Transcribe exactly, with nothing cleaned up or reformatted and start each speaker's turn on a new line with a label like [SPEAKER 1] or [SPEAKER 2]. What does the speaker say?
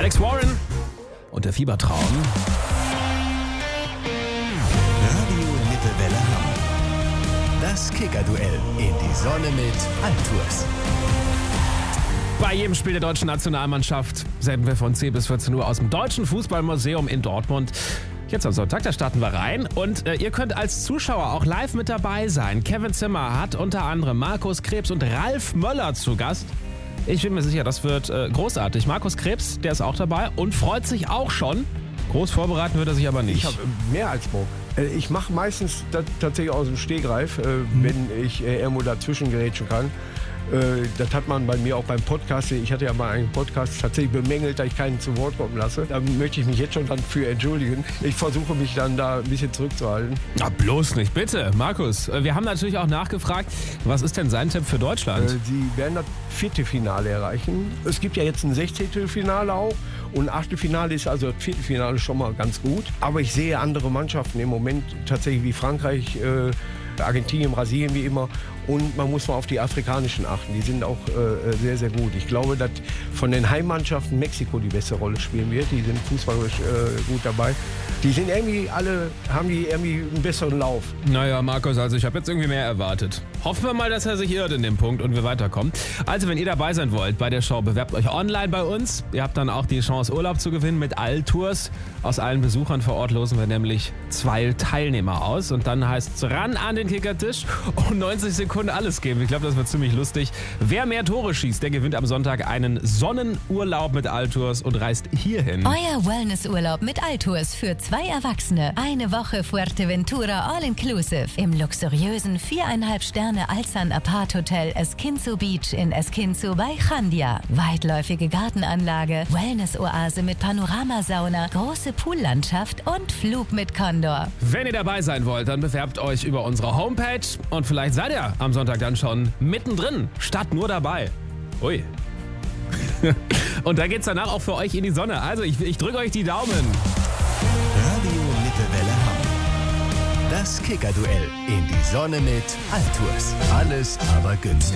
[SPEAKER 1] Alex Warren und der Fiebertraum.
[SPEAKER 2] Radio Mittelwelle Hamm. Das Kicker-Duell in die Sonne mit Altours.
[SPEAKER 1] Bei jedem Spiel der deutschen Nationalmannschaft senden wir von zehn bis vierzehn Uhr aus dem Deutschen Fußballmuseum in Dortmund. Jetzt am Sonntag, da starten wir rein und äh, ihr könnt als Zuschauer auch live mit dabei sein. Kevin Zimmer hat unter anderem Markus Krebs und Ralf Möller zu Gast. Ich bin mir sicher, das wird äh, großartig. Markus Krebs, der ist auch dabei und freut sich auch schon. Groß vorbereiten wird er sich aber nicht.
[SPEAKER 3] Ich habe mehr als Bock. Äh, Ich mache meistens das tatsächlich aus dem Stegreif, äh, mhm. wenn ich äh, irgendwo dazwischen gerätschen kann. Äh, das hat man bei mir auch beim Podcast. Ich hatte ja mal einen Podcast tatsächlich bemängelt, dass ich keinen zu Wort kommen lasse. Da möchte ich mich jetzt schon dann für entschuldigen. Ich versuche mich dann da ein bisschen zurückzuhalten.
[SPEAKER 1] Na, bloß nicht, bitte. Markus, wir haben natürlich auch nachgefragt, was ist denn sein Tipp für Deutschland?
[SPEAKER 3] Äh, Sie werden das vierte Finale erreichen. Es gibt ja jetzt ein sechzehnte Finale auch. Und Achtelfinale ist also das Viertelfinale schon mal ganz gut. Aber ich sehe andere Mannschaften im Moment tatsächlich wie Frankreich, äh, Argentinien, Brasilien wie immer. Und man muss mal auf die afrikanischen achten. Die sind auch äh, sehr, sehr gut. Ich glaube, dass von den Heimmannschaften Mexiko die beste Rolle spielen wird. Die sind fußballerisch äh, gut dabei. Die sind irgendwie alle, haben die irgendwie einen besseren Lauf.
[SPEAKER 1] Naja, Markus, also ich habe jetzt irgendwie mehr erwartet. Hoffen wir mal, dass er sich irrt in dem Punkt und wir weiterkommen. Also, wenn ihr dabei sein wollt bei der Show, bewerbt euch online bei uns. Ihr habt dann auch die Chance, Urlaub zu gewinnen mit Altours. Aus allen Besuchern vor Ort losen wir nämlich zwei Teilnehmer aus. Und dann heißt es ran an den Kickertisch und neunzig Sekunden alles geben. Ich glaube, das wird ziemlich lustig. Wer mehr Tore schießt, der gewinnt am Sonntag einen Sonnenurlaub mit Altours und reist hierhin.
[SPEAKER 4] Euer Wellnessurlaub mit Altours für zwei Erwachsene. Eine Woche Fuerteventura All-Inclusive im luxuriösen viereinhalb Sterne Alsan Apart Hotel Esquinzo Beach in Esquinzo bei Chandia. Weitläufige Gartenanlage, Wellness-Oase mit Panoramasauna, große Poollandschaft und Flug mit Condor.
[SPEAKER 1] Wenn ihr dabei sein wollt, dann bewerbt euch über unsere Homepage und vielleicht seid ihr am Sonntag dann schon mittendrin, statt nur dabei. Ui. Und da geht's danach auch für euch in die Sonne. Also ich, ich drücke euch die Daumen.
[SPEAKER 2] Radio Mittelwelle Hamm. Das Kicker-Duell in die Sonne mit Altours. Alles aber günstig.